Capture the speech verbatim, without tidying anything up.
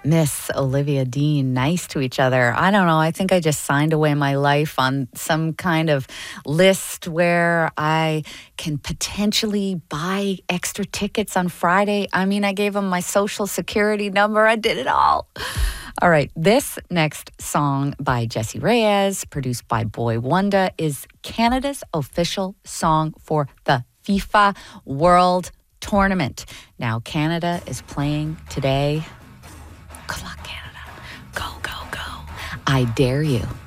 Miss Olivia Dean nice to each other. I don't know. I think I just signed away my life on some kind of list where I can potentially buy extra tickets on Friday. I mean, I gave him my social security number. I did it all. All right. This next song by Jessie Reyez, produced by Boy Wonder, is Canada's official song for the FIFA World Tournament. Now, Canada is playing today. Good luck, Canada. Go, go, go. I dare you.